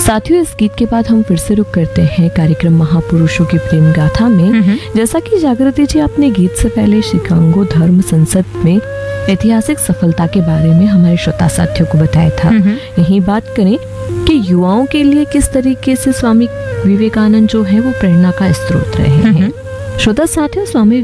साथियों, इस गीत के बाद हम फिर से रुक करते हैं कार्यक्रम महापुरुषों की प्रेम गाथा में। जैसा कि जागृति जी आपने गीत से पहले शिकागो धर्म संसद में ऐतिहासिक सफलता के बारे में हमारे श्रोता साथियों को बताया था, यही बात करें कि युवाओं के लिए किस तरीके से स्वामी विवेकानंद जो है वो प्रेरणा का स्रोत रहे हैं। श्रोता साथियों, स्वामी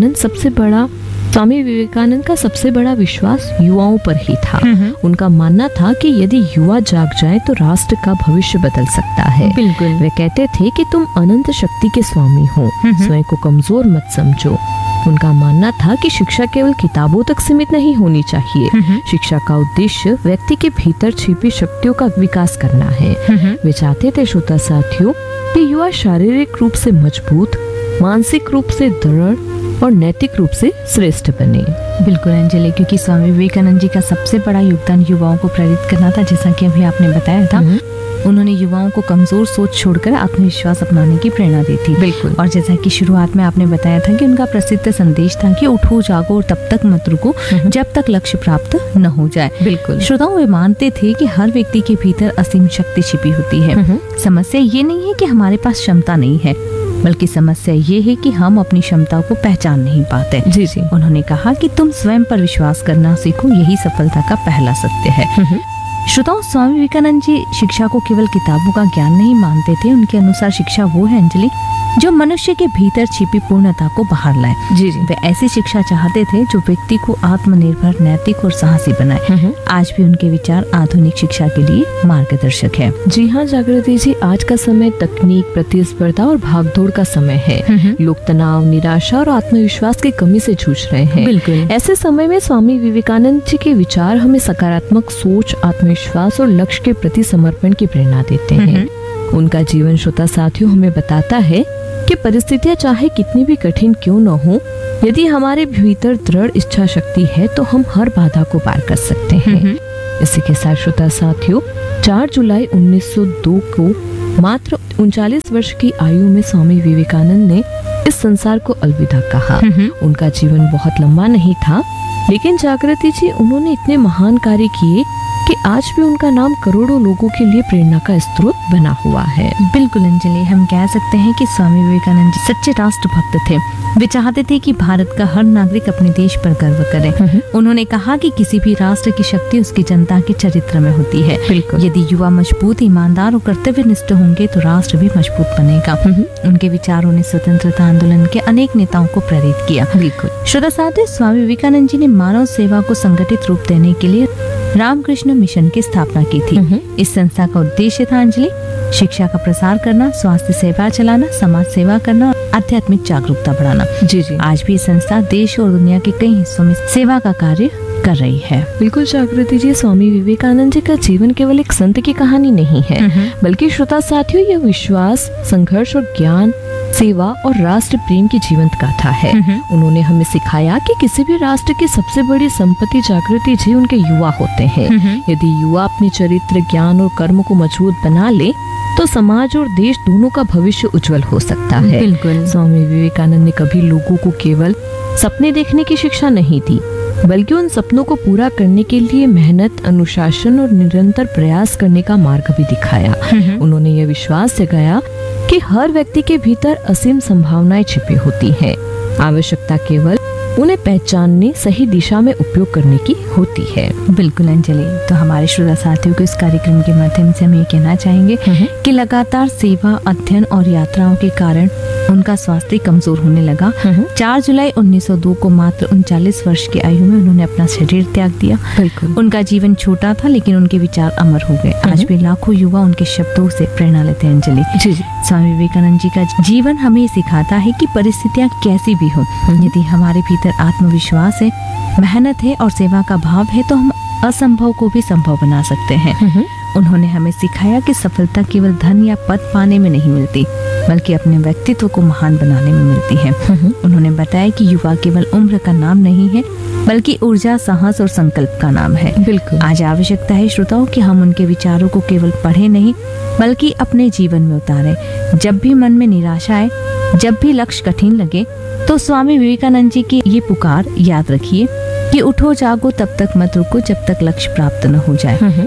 विवेकानंद का सबसे बड़ा विश्वास युवाओं पर ही था। उनका मानना था कि यदि युवा जाग जाए तो राष्ट्र का भविष्य बदल सकता है। बिल्कुल। वे कहते थे कि तुम अनंत शक्ति के स्वामी हो, स्वयं को कमजोर मत समझो। उनका मानना था कि शिक्षा केवल किताबों तक सीमित नहीं होनी चाहिए। शिक्षा का उद्देश्य व्यक्ति के भीतर छिपी शक्तियों का विकास करना है। वे चाहते थे श्रोता साथियों कि युवा शारीरिक रूप से मजबूत, मानसिक रूप से दृढ़ और नैतिक रूप से श्रेष्ठ बने। बिल्कुल अंजलि, क्योंकि स्वामी विवेकानंद जी का सबसे बड़ा योगदान युवाओं को प्रेरित करना था। जैसा कि अभी आपने बताया था, उन्होंने युवाओं को कमजोर सोच छोड़कर आत्मविश्वास अपनाने की प्रेरणा दी थी। बिल्कुल। और जैसा कि शुरुआत में आपने बताया था कि उनका प्रसिद्ध संदेश था कि उठो जागो और तब तक मत रुको जब तक लक्ष्य प्राप्त न हो जाए। बिल्कुल। श्रोताओं, वे मानते थे कि हर व्यक्ति के भीतर असीम शक्ति छिपी होती है। समस्या ये नहीं है कि हमारे पास क्षमता नहीं है, बल्कि समस्या ये है कि हम अपनी क्षमताओं को पहचान नहीं पाते। जी जी। उन्होंने कहा कि तुम स्वयं पर विश्वास करना सीखो, यही सफलता का पहला सत्य है। श्रोताओं, स्वामी विवेकानंद जी शिक्षा को केवल किताबों का ज्ञान नहीं मानते थे। उनके अनुसार शिक्षा वो है अंजलि जो मनुष्य के भीतर छिपी पूर्णता को बाहर लाए। जी जी। वे ऐसी शिक्षा चाहते थे जो व्यक्ति को आत्मनिर्भर, नैतिक और साहसी बनाए। आज भी उनके विचार आधुनिक शिक्षा के लिए मार्गदर्शक है। जी हाँ जागृति जी, आज का समय तकनीक, प्रतिस्पर्धा और भागदौड़ का समय है। लोग तनाव, निराशा और आत्मविश्वास की कमी से जूझ रहे हैं। बिल्कुल। ऐसे समय में स्वामी विवेकानंद जी के विचार हमें सकारात्मक सोच, आत्मविश्वास और लक्ष्य के प्रति समर्पण की प्रेरणा देते हैं। उनका जीवन श्रोता साथियों हमें बताता है कि परिस्थितियां चाहे कितनी भी कठिन क्यों न हो, यदि हमारे भीतर दृढ़ इच्छा शक्ति है तो हम हर बाधा को पार कर सकते हैं। इसी के साथ श्रोता साथियों, 4 जुलाई 1902 को मात्र 39 वर्ष की आयु में स्वामी विवेकानंद ने इस संसार को अलविदा कहा। उनका जीवन बहुत लंबा नहीं था, लेकिन जागृति जी उन्होंने इतने महान कार्य किए कि आज भी उनका नाम करोड़ों लोगों के लिए प्रेरणा का स्रोत बना हुआ है। बिल्कुल अंजलि, हम कह सकते हैं कि स्वामी विवेकानंद जी सच्चे राष्ट्रभक्त थे। वे चाहते थे कि भारत का हर नागरिक अपने देश पर गर्व करे। उन्होंने कहा कि किसी भी राष्ट्र की शक्ति उसकी जनता के चरित्र में होती है। बिल्कुल। यदि युवा मजबूत, ईमानदार और कर्तव्यनिष्ठ होंगे तो राष्ट्र भी मजबूत बनेगा। उनके विचारों ने स्वतंत्रता आंदोलन के अनेक नेताओं को प्रेरित किया। बिल्कुल। श्रोता साथियों, स्वामी विवेकानंद जी ने मानव सेवा को संगठित रूप देने के लिए रामकृष्ण मिशन की स्थापना की थी। इस संस्था का उद्देश्य था अंजलि शिक्षा का प्रसार करना, स्वास्थ्य सेवा चलाना, समाज सेवा करना और आध्यात्मिक जागरूकता बढ़ाना। जी जी। आज भी संस्था देश और दुनिया के कई हिस्सों में सेवा का कार्य कर रही है। बिल्कुल जागृति जी, स्वामी विवेकानंद जी का जीवन केवल एक संत की कहानी नहीं है, बल्कि श्रोता साथियों यह विश्वास, संघर्ष और ज्ञान, सेवा और राष्ट्र प्रेम की जीवंत गाथा है। उन्होंने हमें सिखाया कि किसी भी राष्ट्र की सबसे बड़ी संपत्ति जागृति जी उनके युवा होते हैं। यदि युवा अपने चरित्र, ज्ञान और कर्म को मजबूत बना ले तो समाज और देश दोनों का भविष्य उज्जवल हो सकता है। बिल्कुल। स्वामी विवेकानंद ने कभी लोगों को केवल सपने देखने की शिक्षा नहीं दी, बल्कि उन सपनों को पूरा करने के लिए मेहनत, अनुशासन और निरंतर प्रयास करने का मार्ग भी दिखाया। उन्होंने यह विश्वास जगाया कि हर व्यक्ति के भीतर असीम संभावनाएं छिपी होती हैं। आवश्यकता केवल उन्हें पहचानने, सही दिशा में उपयोग करने की होती है। बिल्कुल अंजलि, तो हमारे श्रोता साथियों को इस कार्यक्रम के माध्यम से हम ये कहना चाहेंगे कि लगातार सेवा, अध्ययन और यात्राओं के कारण उनका स्वास्थ्य कमजोर होने लगा। 4 जुलाई 1902 को मात्र 39 वर्ष की आयु में उन्होंने अपना शरीर त्याग दिया। बिल्कुल। उनका जीवन छोटा था, लेकिन उनके विचार अमर हो गए। आज भी लाखों युवा उनके शब्दों से प्रेरणा लेते हैं अंजलि। जी जी। स्वामी विवेकानंद जी का जीवन हमें सिखाता है कि परिस्थितियां कैसी भी हो, यदि हमारे भीतर आत्मविश्वास है, मेहनत है और सेवा का भाव है तो हम असंभव को भी संभव बना सकते हैं। उन्होंने हमें सिखाया कि सफलता केवल धन या पद पाने में नहीं मिलती, बल्कि अपने व्यक्तित्व को महान बनाने में मिलती है। उन्होंने बताया कि युवा केवल उम्र का नाम नहीं है, बल्कि ऊर्जा, साहस और संकल्प का नाम है। बिल्कुल। आज आवश्यकता है श्रोताओं कि हम उनके विचारों को केवल पढ़े नहीं, बल्कि अपने जीवन में उतारें। जब भी मन में निराशा आए, जब भी लक्ष्य कठिन लगे, तो स्वामी विवेकानंद जी की ये पुकार याद रखिए कि उठो जागो तब तक मत रुको जब तक लक्ष्य प्राप्त न हो जाए।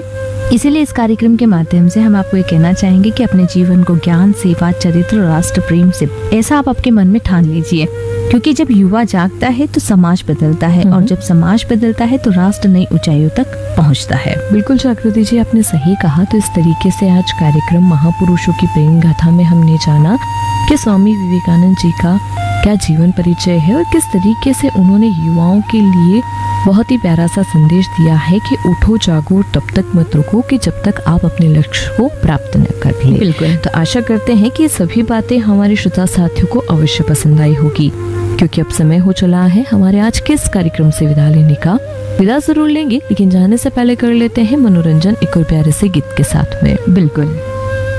इसीलिए इस कार्यक्रम के माध्यम से हम आपको ये कहना चाहेंगे कि अपने जीवन को ज्ञान, सेवा, चरित्र और राष्ट्र प्रेम से ऐसा आप आपके मन में ठान लीजिए, क्योंकि जब युवा जागता है तो समाज बदलता है, और जब समाज बदलता है तो राष्ट्र नई ऊंचाइयों तक पहुंचता है। बिल्कुल जागृति जी, आपने सही कहा। तो इस तरीके से आज कार्यक्रम महापुरुषों की प्रेम गाथा में हमने जाना कि स्वामी विवेकानंद जी का क्या जीवन परिचय है और किस तरीके से उन्होंने युवाओं के लिए बहुत ही प्यारा सा संदेश दिया है कि उठो जागो तब तक मत रुको कि जब तक आप अपने लक्ष्य को प्राप्त न कर लें। बिल्कुल। तो आशा करते हैं कि ये सभी बातें हमारे श्रोता साथियों को अवश्य पसंद आई होगी, क्योंकि अब समय हो चला है हमारे आज के इस कार्यक्रम से विदा लेने का। विदा जरूर लेंगे, लेकिन जाने से पहले कर लेते हैं मनोरंजन एक और प्यारे से गीत के साथ में। बिल्कुल।